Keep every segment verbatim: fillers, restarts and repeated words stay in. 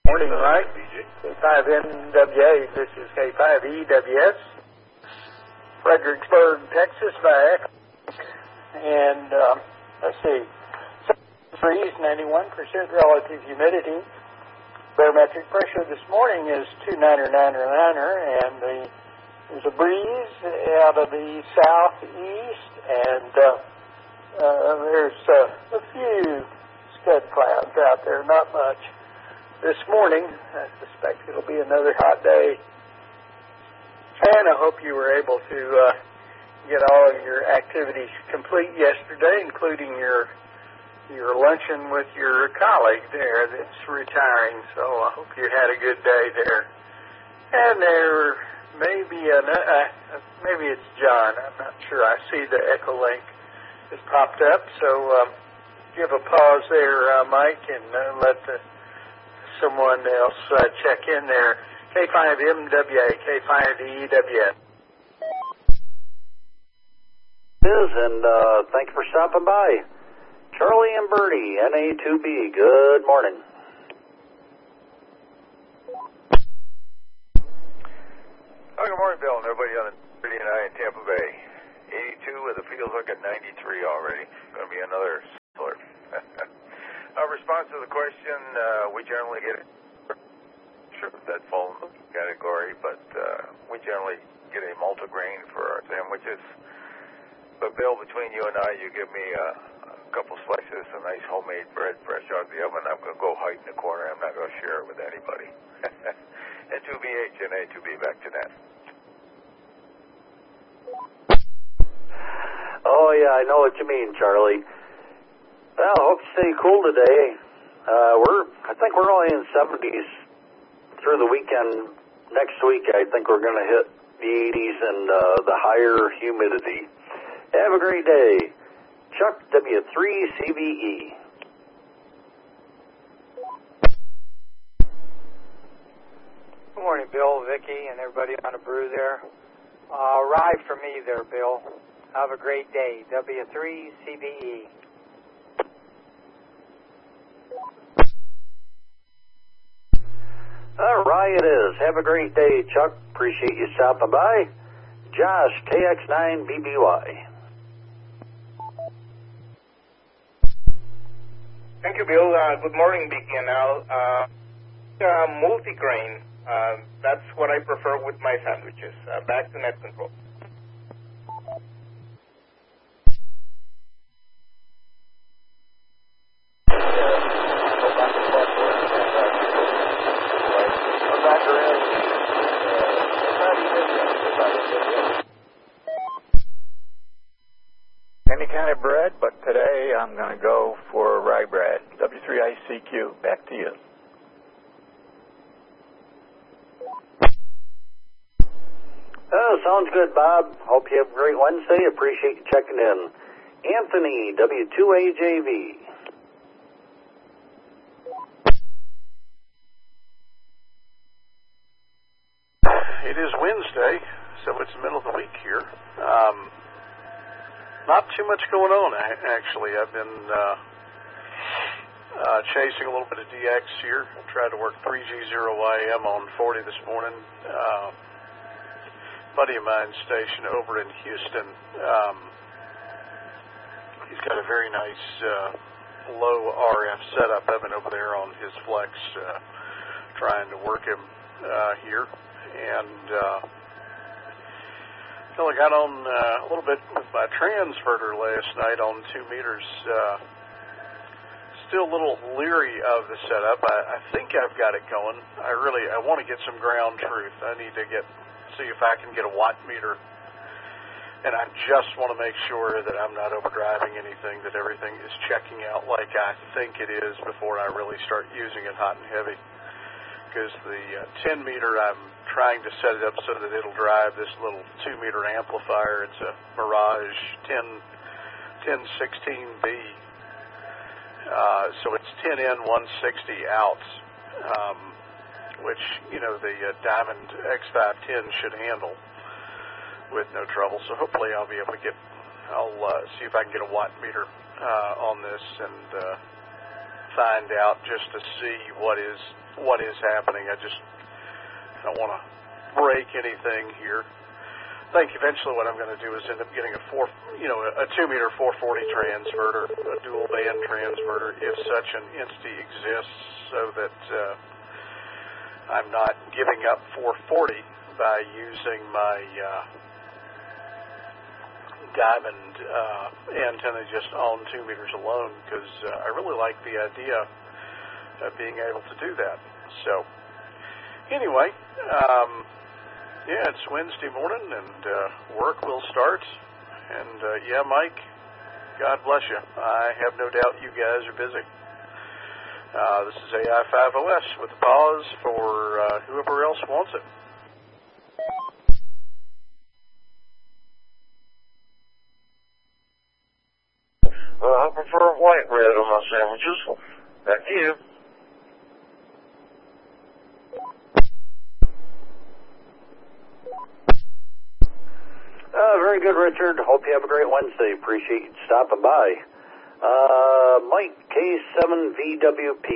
Morning, Mike. K five N W A, this is K five E W S, Fredericksburg, Texas, back. And, uh, let's see, breeze, ninety-one percent relative humidity. Barometric pressure this morning is two niner niner niner, and the, there's a breeze out of the southeast, and uh, uh, there's uh, a few scud clouds out there, not much. This morning, I suspect it'll be another hot day, and I hope you were able to uh, get all of your activities complete yesterday, including your your luncheon with your colleague there that's retiring. So I hope you had a good day there. And there may be an, uh, maybe it's John. I'm not sure. I see the Echo Link has popped up. So um, give a pause there, uh, Mike, and uh, let the someone else uh, check in there. K five M W A, K five E W S. And uh, thank you for stopping by. Charlie and Bertie, N A two B, good morning. Oh, good morning, Bill, and everybody on the thirty and I in Tampa Bay. eighty-two with the field look at ninety-three already. Going to be another solar. Our response to the question, uh, we generally get it. Sure, that falls in the category, but uh, we generally get a multigrain for our sandwiches. But, Bill, between you and I, you give me a, a couple slices of nice homemade bread fresh out of the oven. I'm going to go hide in the corner. I'm not going to share it with anybody. And two B H and A two B, back to that. Oh, yeah, I know what you mean, Charlie. Well, hope you stay cool today. Uh, we're, I think we're only in the seventies through the weekend. Next week, I think we're going to hit the eighties and uh, the higher humidity. Have a great day. Chuck, W three C V E. Good morning, Bill, Vicki, and everybody on the brew there. Uh, ride for me there, Bill. Have a great day. W three C V E. All right, it is. Have a great day, Chuck. Appreciate you stopping by. Josh, K X nine B B Y. Thank you, Bill. Uh, good morning, Vicki and Al. Uh, uh, multigrain, uh, that's what I prefer with my sandwiches. Uh, back to net control. Any kind of bread, but today I'm going to go for rye bread. W three I C Q, back to you. Oh, sounds good, Bob. Hope you have a great Wednesday. Appreciate you checking in. Anthony, W two A J V. It is Wednesday, so it's the middle of the week here. Um, not too much going on, actually. I've been uh, uh, chasing a little bit of D X here. Tried to work three G zero Y M on forty this morning. Uh, buddy of mine stationed over in Houston. Um, he's got a very nice uh, low R F setup. I've been over there on his flex uh, trying to work him uh, here. And uh, I got on uh, a little bit with my transverter last night on two meters. Uh, still a little leery of the setup. I, I think I've got it going. I really I want to get some ground truth. I need to get see if I can get a watt meter. And I just want to make sure that I'm not overdriving anything, that everything is checking out like I think it is before I really start using it hot and heavy. Because the uh, ten meter, I'm trying to set it up so that it'll drive this little two meter amplifier. It's a Mirage ten sixteen B. Uh, so it's ten in, one sixty out, um, which, you know, the uh, Diamond X five ten should handle with no trouble. So hopefully I'll be able to get, I'll uh, see if I can get a watt meter uh, on this and uh, find out just to see what is what is happening. I just don't want to break anything here. I think eventually what I'm going to do is end up getting a four, you know, a two meter four forty transverter, a dual band transverter, if such an entity exists, so that uh, I'm not giving up four forty by using my uh, diamond uh, antenna just on two meters alone, because uh, I really like the idea of being able to do that. So anyway, um, yeah, it's Wednesday morning, and uh, work will start. And uh, yeah, Mike, God bless you. I have no doubt you guys are busy. Uh, this is A I five O S with a pause for uh, whoever else wants it. Uh, I prefer white bread on my sandwiches. Back to you. Uh, very good, Richard. Hope you have a great Wednesday. Appreciate you stopping by. Uh, Mike, K seven V W P.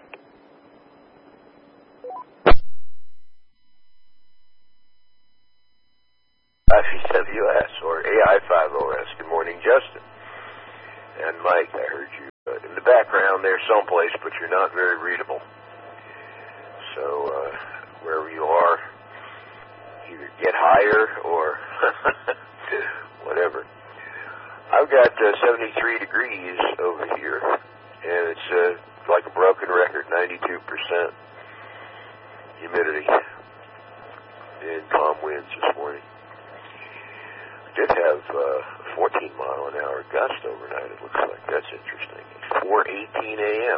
F E W S or A I five O S. Good morning, Justin. And Mike, I heard you uh, in the background there someplace, but you're not very readable. So uh, wherever you are, either get higher or whatever. I've got uh, seventy-three degrees over here, and it's uh, like a broken record, ninety-two percent humidity and calm winds this morning. Did have uh, fourteen mile an hour gust overnight, it looks like. That's interesting. four eighteen a.m.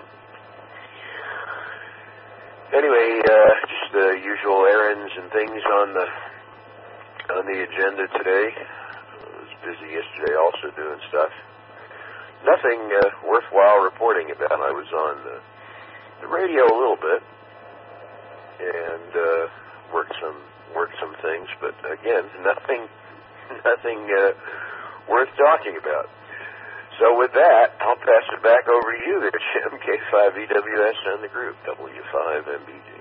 Anyway, uh, just the usual errands and things on the on the agenda today. I was busy yesterday also doing stuff. Nothing uh, worthwhile reporting about. I was on the, the radio a little bit and uh, worked some worked some things, but again, nothing. Nothing uh, worth talking about. So with that, I'll pass it back over to you there, Jim, K five E W S and the group, W five M B G.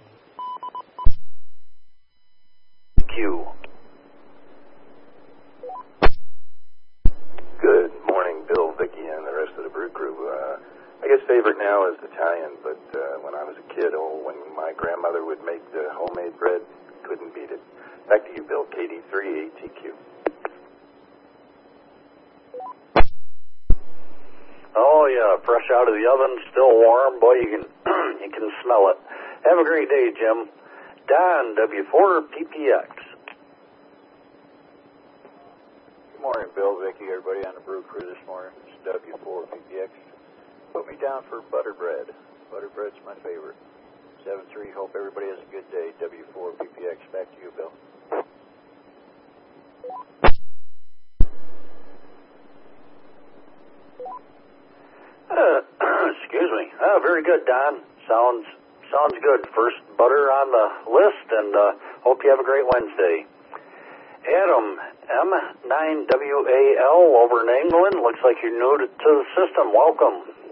Q. Good morning, Bill, Vicky, and the rest of the Brew Crew. Uh, I guess favorite now is Italian, but uh, when I was a kid, oh, when my grandmother would make the homemade bread, couldn't beat it. Back to you, Bill, K D three A T Q. Oh yeah, fresh out of the oven, still warm. Boy, you can you can smell it. Have a great day, Jim. Don, W four P P X. Good morning, Bill, Vicky, everybody on the Brew Crew this morning. It's W four P P X. Put me down for butter bread. Butter bread's my favorite. seven three, hope everybody has a good day. W four P P X, back to you, Bill. Uh, excuse me. Oh, very good, Don. Sounds sounds good. First butter on the list, and uh, hope you have a great Wednesday. Adam, M nine W A L over in England. Looks like you're new to, to the system. Welcome.